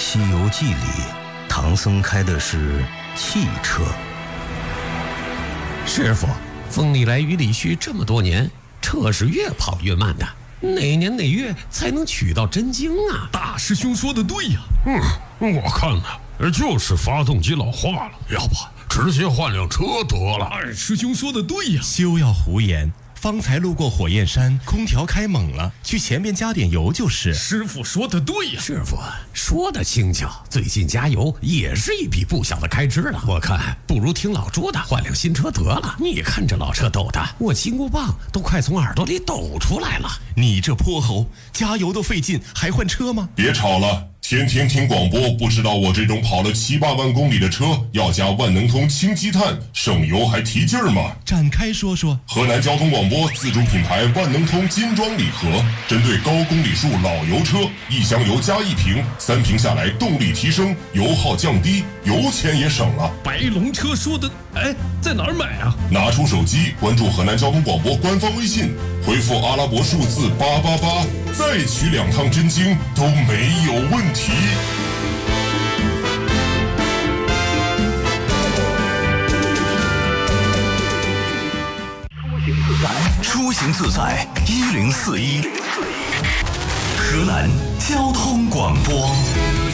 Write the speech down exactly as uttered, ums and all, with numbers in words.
西游记》里，唐僧开的是汽车。 师傅，风里来雨里去这么多年，车是越跑越慢的，哪年哪月才能取到真经啊？ 大师兄说的对呀。 嗯，我看呢，就是发动机老化了，要不直接换辆车得了。 二师兄说的对呀。 休要胡言，方才路过火焰山，空调开猛了，去前面加点油就是。 师傅说的对呀。 师傅说的轻巧，最近加油也是一笔不小的开支了。我看不如听老朱的，换辆新车得了。你看这老车抖的，我金箍棒都快从耳朵里抖出来了。 你这泼猴，加油都费劲，还换车吗？ 别吵了，天天听广播，不知道我这种跑了七八万公里的车要加万能通氢积碳，省油还提劲儿吗？ 展开说说。 河南交通广播自主品牌万能通金装礼盒，针对高公里数老油车，一箱油加一瓶，三瓶下来动力提升，油耗降低，油钱也省了。 白龙车说的，哎，在哪儿买啊？ 拿出手机，关注河南交通广播官方微信，回复阿拉伯数字八八八，再取两趟真经都没有问题。 出行自在一零四一，河南交通广播。